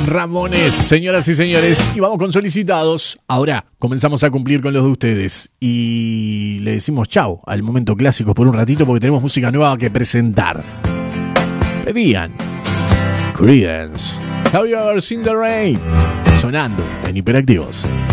Ramones, señoras y señores. Y vamos con solicitados. Ahora comenzamos a cumplir con los de ustedes. Y le decimos chau al momento clásico por un ratito porque tenemos música nueva que presentar. Pedían Creedence, Have You Ever Seen the Rain? Sonando en Hiperactivos.